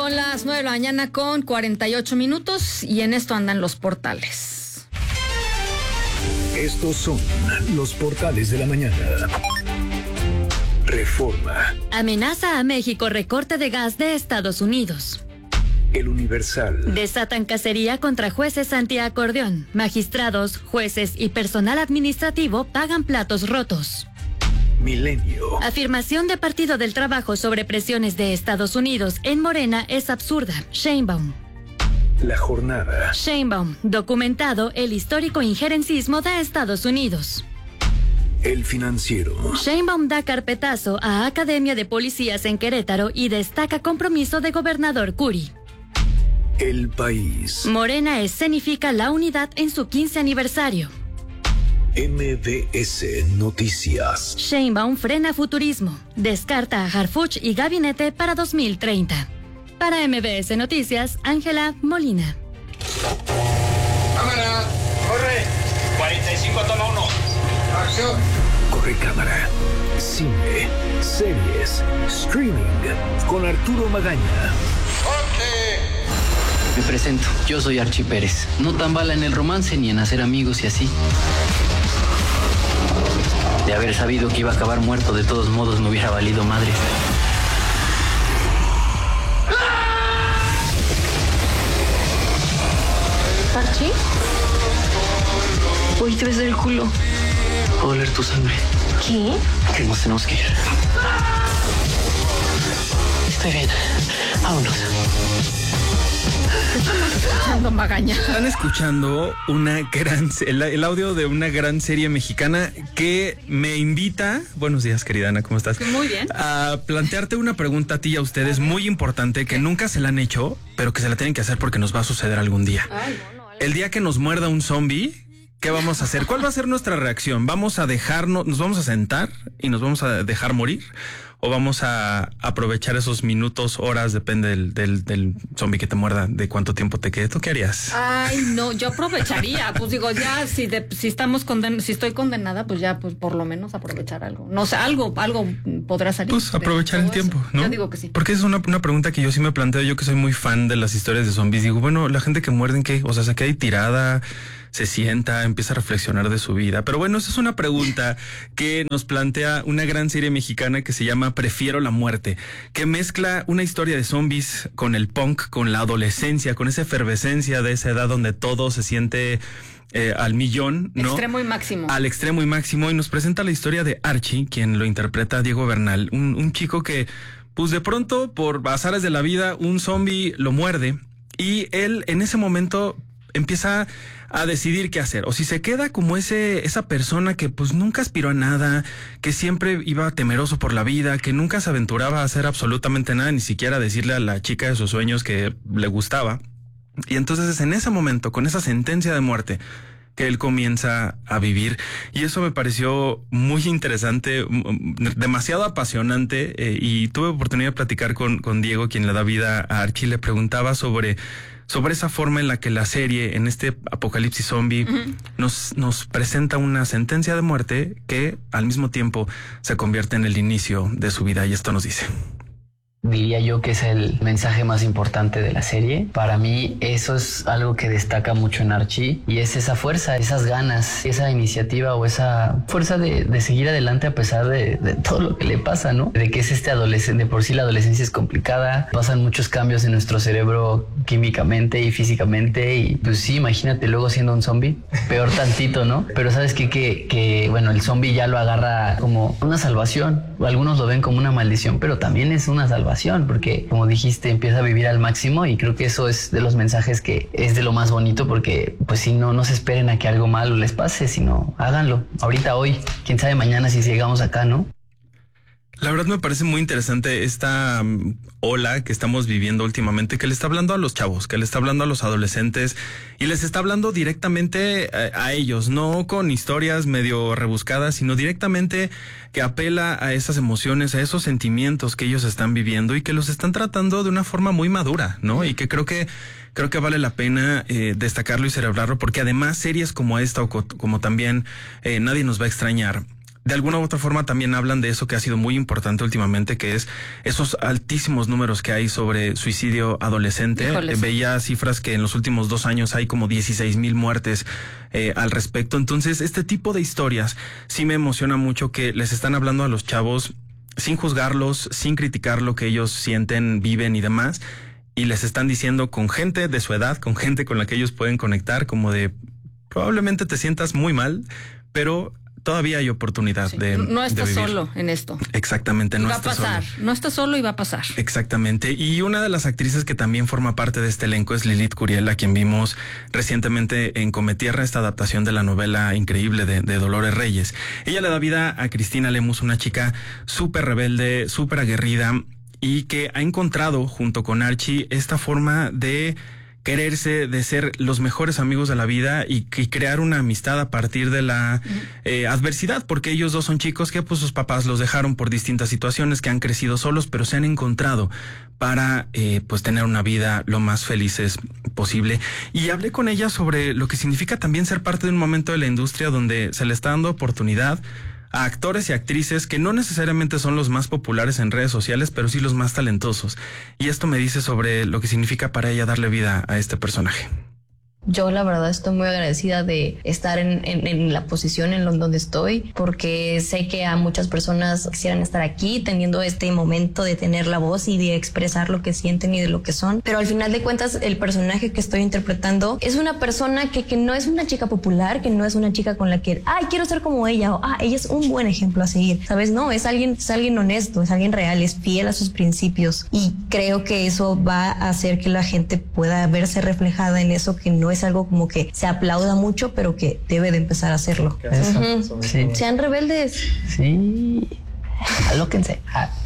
Son las 9 de la mañana con 48 minutos y en esto andan los portales. Estos son los portales de la mañana. Reforma. Amenaza a México recorte de gas de Estados Unidos. El Universal. Desatan cacería contra jueces antiacordeón. Magistrados, jueces y personal administrativo pagan platos rotos. Milenio. Afirmación de Partido del Trabajo sobre presiones de Estados Unidos en Morena es absurda. Sheinbaum. La Jornada. Sheinbaum, documentado el histórico injerencismo de Estados Unidos. El Financiero. Sheinbaum da carpetazo a Academia de Policías en Querétaro y destaca compromiso de gobernador Curi. El País. Morena escenifica la unidad en su 15 aniversario. MBS Noticias. Sheinbaum frena futurismo. Descarta a Harfuch y gabinete para 2030. Para MBS Noticias, Ángela Molina. Cámara, corre. 45 tono 1. Acción. Corre cámara. Cine, series, streaming. Con Arturo Magaña. ¡Corte! Me presento, yo soy Archie Pérez. No tan bala en el romance ni en hacer amigos y así. De haber sabido que iba a acabar muerto, de todos modos me hubiera valido madres. ¿Archie? Hoy te ves del culo. Puedo oler tu sangre. ¿Qué? Que nos tenemos que ir. Estoy bien. Vámonos. Magaña. Están escuchando el audio de una gran serie mexicana que me invita, buenos días querida Ana, ¿cómo estás? Muy bien. A plantearte una pregunta a ti y a ustedes muy importante que nunca se la han hecho, pero que se la tienen que hacer porque nos va a suceder algún día. El día que nos muerda un zombie, ¿qué vamos a hacer? ¿Cuál va a ser nuestra reacción? ¿Vamos a dejarnos, nos vamos a sentar y nos vamos a dejar morir? ¿O vamos a aprovechar esos minutos, horas, depende del zombie que te muerda, de cuánto tiempo te quede? ¿Tú qué harías? Ay, no, yo aprovecharía. Pues digo, ya, si estoy condenada, pues ya, pues por lo menos aprovechar algo. No sé, algo podrá salir. Pues aprovechar el tiempo, ¿no? Yo digo que sí. Porque es una pregunta que yo sí me planteo, yo que soy muy fan de las historias de zombies. Digo, bueno, la gente que muerden, ¿qué? O sea, se queda ahí tirada, se sienta, empieza a reflexionar de su vida. Pero bueno, esa es una pregunta que nos plantea una gran serie mexicana que se llama Prefiero la muerte, que mezcla una historia de zombies con el punk, con la adolescencia, con esa efervescencia de esa edad donde todo se siente al millón, ¿no? Extremo y máximo. Al extremo y máximo, y nos presenta la historia de Archie, quien lo interpreta Diego Bernal, un chico que, pues de pronto, por azares de la vida, un zombie lo muerde, y él en ese momento empieza a decidir qué hacer, o si se queda como esa persona que pues nunca aspiró a nada, que siempre iba temeroso por la vida, que nunca se aventuraba a hacer absolutamente nada, ni siquiera a decirle a la chica de sus sueños que le gustaba. Y entonces es en ese momento, con esa sentencia de muerte, que él comienza a vivir. Y eso me pareció muy interesante, demasiado apasionante, y tuve oportunidad de platicar con Diego, quien le da vida a Archie. Le preguntaba sobre esa forma en la que la serie, en este apocalipsis zombie, nos presenta una sentencia de muerte que al mismo tiempo se convierte en el inicio de su vida. Y esto nos dice. Diría yo que es el mensaje más importante de la serie. Para mí eso es algo que destaca mucho en Archie, y es esa fuerza, esas ganas, esa iniciativa o esa fuerza de seguir adelante a pesar de todo lo que le pasa, ¿no? De que es adolescente, de por sí la adolescencia es complicada, pasan muchos cambios en nuestro cerebro químicamente y físicamente, y pues sí, imagínate luego siendo un zombie, peor tantito, ¿no? Pero sabes que bueno, el zombie ya lo agarra como una salvación, algunos lo ven como una maldición, pero también es una salvación, porque como dijiste, empieza a vivir al máximo, y creo que eso es de los mensajes que es de lo más bonito, porque pues si no se esperen a que algo malo les pase, sino háganlo ahorita, hoy, quién sabe mañana si llegamos acá, ¿no? La verdad me parece muy interesante esta ola que estamos viviendo últimamente, que le está hablando a los chavos, que le está hablando a los adolescentes, y les está hablando directamente a ellos, no con historias medio rebuscadas, sino directamente que apela a esas emociones, a esos sentimientos que ellos están viviendo y que los están tratando de una forma muy madura, ¿no? Y que creo que vale la pena destacarlo y celebrarlo, porque además series como esta o como también Nadie nos va a extrañar de alguna u otra forma también hablan de eso que ha sido muy importante últimamente, que es esos altísimos números que hay sobre suicidio adolescente. Veía cifras que en los últimos 2 años hay como 16,000 muertes al respecto. Entonces, este tipo de historias sí me emociona mucho, que les están hablando a los chavos sin juzgarlos, sin criticar lo que ellos sienten, viven y demás, y les están diciendo con gente de su edad, con gente con la que ellos pueden conectar, como de probablemente te sientas muy mal, pero todavía hay oportunidad de no estás vivir solo en esto. Exactamente, no estás solo. No estás solo y va a pasar. Exactamente. Y una de las actrices que también forma parte de este elenco es Lilith Curiel, a quien vimos recientemente en Cometierra, esta adaptación de la novela increíble de Dolores Reyes. Ella le da vida a Cristina Lemus, una chica súper rebelde, súper aguerrida, y que ha encontrado junto con Archie esta forma de quererse, de ser los mejores amigos de la vida y crear una amistad a partir de la adversidad, porque ellos dos son chicos que pues sus papás los dejaron por distintas situaciones, que han crecido solos, pero se han encontrado para pues tener una vida lo más felices posible. Y hablé con ella sobre lo que significa también ser parte de un momento de la industria donde se le está dando oportunidad a actores y actrices que no necesariamente son los más populares en redes sociales, pero sí los más talentosos. Y esto me dice sobre lo que significa para ella darle vida a este personaje. Yo la verdad estoy muy agradecida de estar en la posición en donde estoy, porque sé que a muchas personas quisieran estar aquí teniendo este momento de tener la voz y de expresar lo que sienten y de lo que son, pero al final de cuentas el personaje que estoy interpretando es una persona que no es una chica popular, que no es una chica con la que quiero ser como ella, o ella es un buen ejemplo a seguir, ¿sabes? No, es alguien honesto, es alguien real, es fiel a sus principios, y creo que eso va a hacer que la gente pueda verse reflejada en eso, que no es algo como que se aplauda mucho, pero que debe de empezar a hacerlo. Sí. Sean rebeldes. Sí. Alóquense.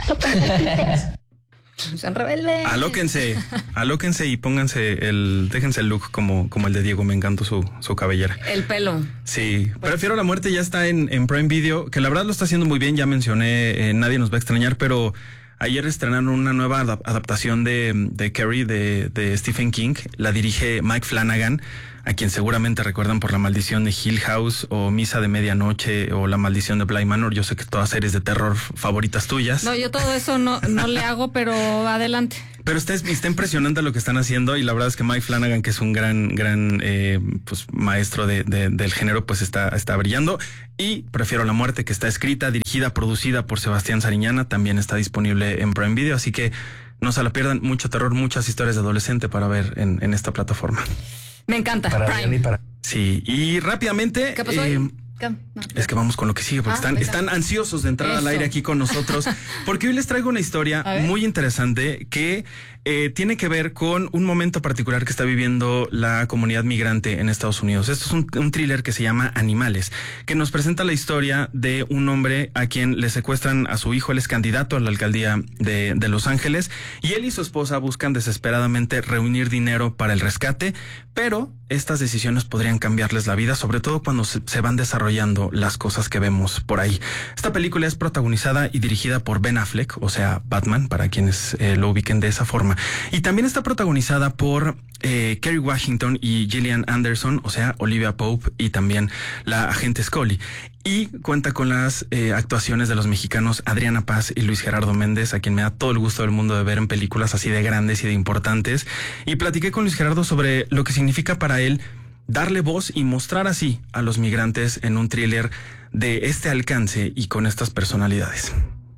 Sean rebeldes. Alóquense y déjense el look como el de Diego. Me encantó su cabellera. El pelo. Sí. Prefiero la muerte ya está en Prime Video, que la verdad lo está haciendo muy bien. Ya mencioné, Nadie nos va a extrañar, pero ayer estrenaron una nueva adaptación de Carrie de Stephen King. La dirige Mike Flanagan, a quien seguramente recuerdan por La Maldición de Hill House o Misa de Medianoche o La Maldición de Bly Manor. Yo sé que todas series de terror favoritas tuyas. No, yo todo eso no le hago, pero adelante. Pero está impresionante lo que están haciendo, y la verdad es que Mike Flanagan, que es un gran pues maestro del género, pues está brillando. Y Prefiero la muerte, que está escrita, dirigida, producida por Sebastián Sariñana, también está disponible en Prime Video, así que no se la pierdan. Mucho terror, muchas historias de adolescente para ver en esta plataforma. Me encanta. Prime. Sí, y rápidamente. ¿Qué pasó? Es que vamos con lo que sigue, porque están ansiosos de entrar al aire aquí con nosotros, porque hoy les traigo una historia muy interesante que tiene que ver con un momento particular que está viviendo la comunidad migrante en Estados Unidos. Esto es un thriller que se llama Animales, que nos presenta la historia de un hombre a quien le secuestran a su hijo. Él es candidato a la alcaldía de Los Ángeles, y él y su esposa buscan desesperadamente reunir dinero para el rescate, pero estas decisiones podrían cambiarles la vida, sobre todo cuando se van desarrollando las cosas que vemos por ahí. Esta película es protagonizada y dirigida por Ben Affleck, o sea, Batman, para quienes lo ubiquen de esa forma. Y también está protagonizada por Kerry Washington y Gillian Anderson, o sea, Olivia Pope y también la agente Scully. Y cuenta con las actuaciones de los mexicanos Adriana Paz y Luis Gerardo Méndez, a quien me da todo el gusto del mundo de ver en películas así de grandes y de importantes. Y platiqué con Luis Gerardo sobre lo que significa para él darle voz y mostrar así a los migrantes en un thriller de este alcance y con estas personalidades.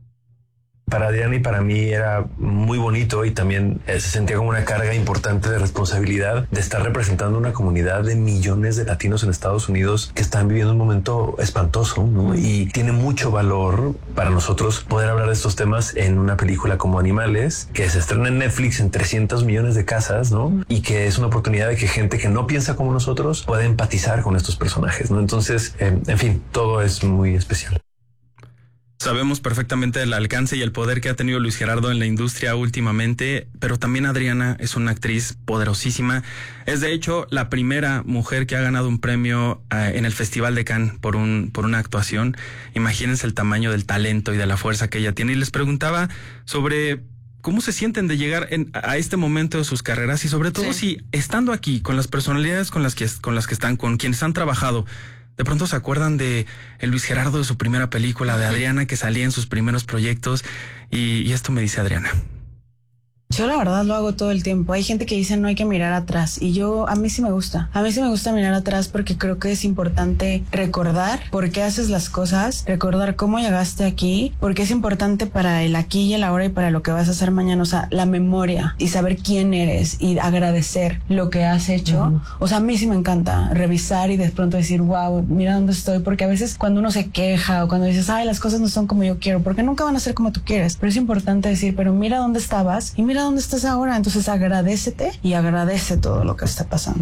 Para Adriana y para mí era muy bonito, y también se sentía como una carga importante de responsabilidad de estar representando una comunidad de millones de latinos en Estados Unidos que están viviendo un momento espantoso, ¿no? Y tiene mucho valor para nosotros poder hablar de estos temas en una película como Animales, que se estrena en Netflix en 300 millones de casas, ¿no? Y que es una oportunidad de que gente que no piensa como nosotros pueda empatizar con estos personajes, ¿no? Entonces, en fin, todo es muy especial. Sabemos perfectamente el alcance y el poder que ha tenido Luis Gerardo en la industria últimamente, pero también Adriana es una actriz poderosísima. Es de hecho la primera mujer que ha ganado un premio en el Festival de Cannes por una actuación. Imagínense el tamaño del talento y de la fuerza que ella tiene. Y les preguntaba sobre cómo se sienten de llegar a este momento de sus carreras, y sobre todo si estando aquí con las personalidades con las que están, con quienes han trabajado de pronto se acuerdan de el Luis Gerardo de su primera película, de Adriana que salía en sus primeros proyectos, y esto me dice Adriana. Yo la verdad lo hago todo el tiempo. Hay gente que dice no hay que mirar atrás y a mí sí me gusta. A mí sí me gusta mirar atrás porque creo que es importante recordar por qué haces las cosas, recordar cómo llegaste aquí, porque es importante para el aquí y el ahora y para lo que vas a hacer mañana. O sea, la memoria y saber quién eres y agradecer lo que has hecho. O sea, a mí sí me encanta revisar y de pronto decir, wow, mira dónde estoy, porque a veces cuando uno se queja o cuando dices, ay, las cosas no son como yo quiero, porque nunca van a ser como tú quieres, pero es importante decir, pero mira dónde estabas y mira dónde estás ahora, entonces agradécete y agradece todo lo que está pasando.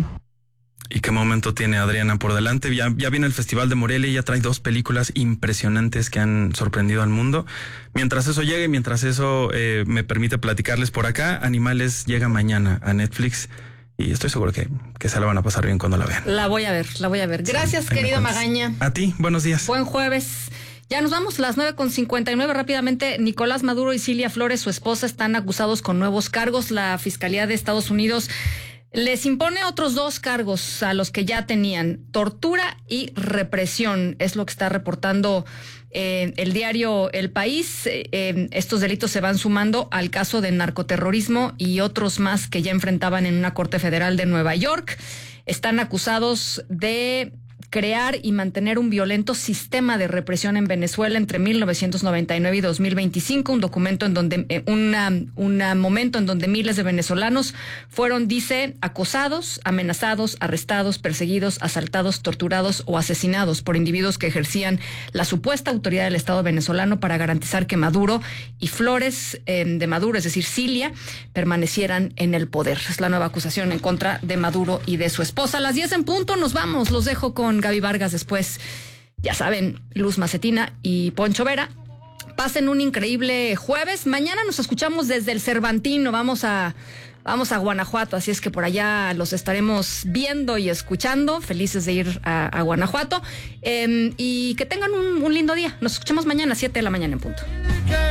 ¿Y qué momento tiene Adriana por delante? Ya viene el Festival de Morelia y ya trae 2 películas impresionantes que han sorprendido al mundo. Mientras eso llegue, mientras eso me permite platicarles por acá, Animales llega mañana a Netflix y estoy seguro que se la van a pasar bien cuando la vean. La voy a ver. Gracias, sí, querido Magaña. A ti, buenos días. Buen jueves. Ya nos vamos, las 9:59 rápidamente. Nicolás Maduro y Cilia Flores, su esposa, están acusados con nuevos cargos. La Fiscalía de Estados Unidos les impone otros 2 cargos a los que ya tenían: tortura y represión. Es lo que está reportando el diario El País. Estos delitos se van sumando al caso de narcoterrorismo y otros más que ya enfrentaban en una corte federal de Nueva York. Están acusados de crear y mantener un violento sistema de represión en Venezuela entre 1999 y 2025, un documento en donde un momento en donde miles de venezolanos fueron, dice, acosados, amenazados, arrestados, perseguidos, asaltados, torturados o asesinados por individuos que ejercían la supuesta autoridad del Estado venezolano para garantizar que Maduro y Flores de Maduro, es decir, Cilia, permanecieran en el poder. Es la nueva acusación en contra de Maduro y de su esposa. A las 10 en punto nos vamos, los dejo con Gaby Vargas, después, ya saben, Luz Macetina y Poncho Vera. Pasen un increíble jueves. Mañana nos escuchamos desde el Cervantino. Vamos a Guanajuato, así es que por allá los estaremos viendo y escuchando. Felices de ir a Guanajuato. Y que tengan un lindo día. Nos escuchamos mañana a 7 de la mañana en punto.